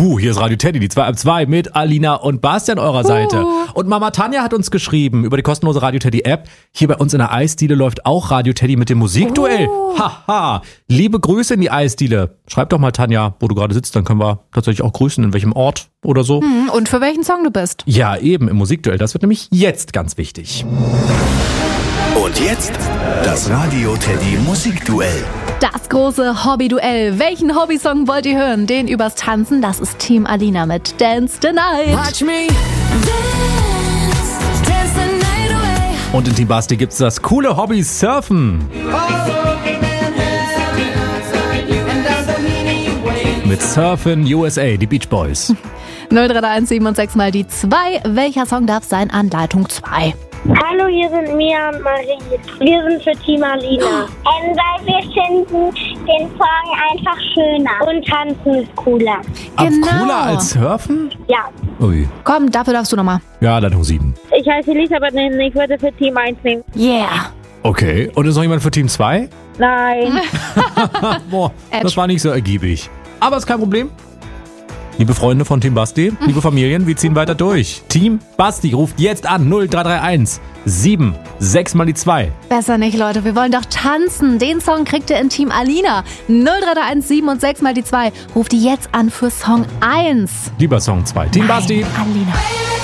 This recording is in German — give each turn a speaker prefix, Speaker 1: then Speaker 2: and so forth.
Speaker 1: Hier ist Radio Teddy, die 2 ab 2 mit Alina und Bastian eurer Seite. Und Mama Tanja hat uns geschrieben über die kostenlose Radio Teddy App. Hier bei uns in der Eisdiele läuft auch Radio Teddy mit dem Musikduell. Haha, liebe Grüße in die Eisdiele. Schreib doch mal, Tanja, wo du gerade sitzt, dann können wir tatsächlich auch grüßen, in welchem Ort oder so.
Speaker 2: Und für welchen Song du bist.
Speaker 1: Ja, eben, im Musikduell. Das wird nämlich jetzt ganz wichtig.
Speaker 3: Und jetzt das Radio Teddy Musikduell.
Speaker 2: Das große Hobbyduell. Welchen Hobbysong wollt ihr hören? Den übers Tanzen? Das ist Team Alina mit Dance the Night.
Speaker 4: Watch me dance the night away.
Speaker 1: Und in Team Basti gibt's das coole Hobby Surfen. Mit Surfin' USA, die Beach Boys.
Speaker 2: 0331 7 und 6 mal die 2. Welcher Song darf sein an Leitung 2?
Speaker 5: Hallo, hier sind Mia und Marie. Wir sind für Team Alina. Weil wir finden den Song einfach schöner. Und tanzen ist cooler.
Speaker 2: Genau.
Speaker 1: Cooler als Surfen?
Speaker 5: Ja.
Speaker 1: Ui.
Speaker 2: Komm, dafür darfst du nochmal.
Speaker 1: Ja, Leitung 7.
Speaker 5: Ich heiße Elisabeth und ich würde für Team 1 nehmen.
Speaker 2: Yeah.
Speaker 1: Okay, und ist noch jemand für Team 2?
Speaker 5: Nein.
Speaker 1: Boah, das war nicht so ergiebig. Aber ist kein Problem. Liebe Freunde von Team Basti, liebe Familien, wir ziehen weiter durch. Team Basti ruft jetzt an 0331 7 6 mal die 2.
Speaker 2: Besser nicht, Leute. Wir wollen doch tanzen. Den Song kriegt ihr in Team Alina. 0331 7 und 6 mal die 2. Ruft die jetzt an für Song 1.
Speaker 1: Lieber Song 2. Team Basti.
Speaker 2: Alina.